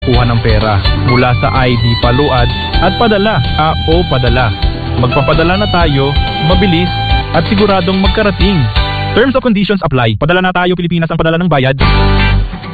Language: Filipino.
Kuha ng pera mula sa ID Paluad at padala o padala. Magpapadala na tayo, mabilis at siguradong magkarating. Terms of conditions apply. Padala na tayo Pilipinas ang padala ng bayad.